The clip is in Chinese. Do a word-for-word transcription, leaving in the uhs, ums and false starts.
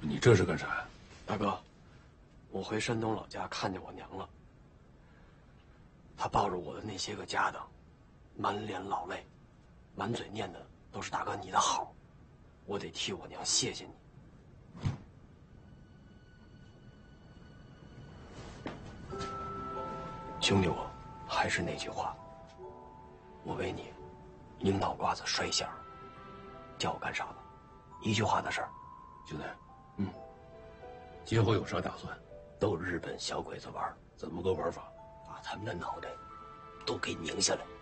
你这是干啥呀？ 大哥，我回山东老家看见我娘了。她抱着我的那些个家当，满脸老泪，满嘴念的都是大哥你的好，我得替我娘谢谢你。兄弟我，还是那句话，我为你拧脑瓜子摔馅儿，叫我干啥吧？一句话的事儿。 兄弟，嗯，今后有啥打算？ 逗日本小鬼子玩， 怎么个玩法？ 把他们的脑袋都给拧下来。